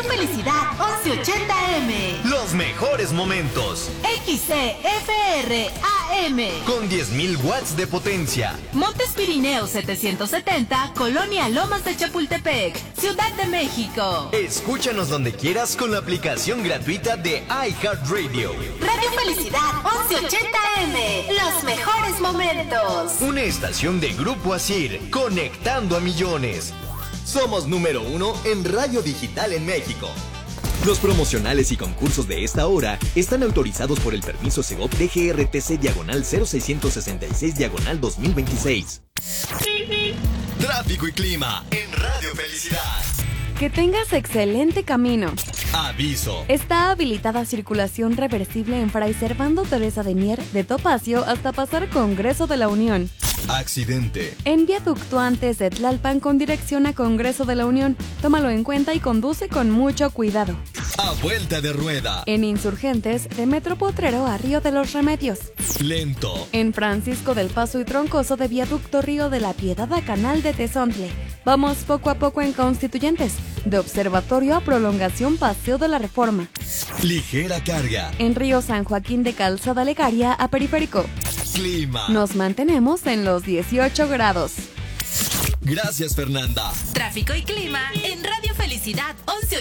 Radio Felicidad 1180M. Los mejores momentos. XCFR AM. Con 10.000 watts de potencia. Montes Pirineos 770, Colonia Lomas de Chapultepec, Ciudad de México. Escúchanos donde quieras con la aplicación gratuita de iHeartRadio. Radio Felicidad 1180M. Los mejores momentos. Una estación de Grupo Asir, conectando a millones. Somos número 1 en radio digital en México. Los promocionales y concursos de esta hora están autorizados por el permiso Segov DGRTC/0666/2026. Tráfico y clima en Radio Felicidad. Que tengas excelente camino. Aviso. Está habilitada circulación reversible en Fray Servando Teresa de Mier, de Topacio hasta pasar Congreso de la Unión. Accidente. En viaducto antes de Tlalpan con dirección a Congreso de la Unión. Tómalo en cuenta y conduce con mucho cuidado. A vuelta de rueda. En Insurgentes, de Metro Potrero a Río de los Remedios. Lento. En Francisco del Paso y Troncoso de viaducto Río de la Piedad a Canal de Tezontle. Vamos poco a poco en Constituyentes. De Observatorio a Prolongación Paseo de la Reforma. Ligera carga. En Río San Joaquín de Calzada Legaria a Periférico. Clima. Nos mantenemos en los 18 grados. Gracias, Fernanda. Tráfico y clima en Radio Felicidad 1180.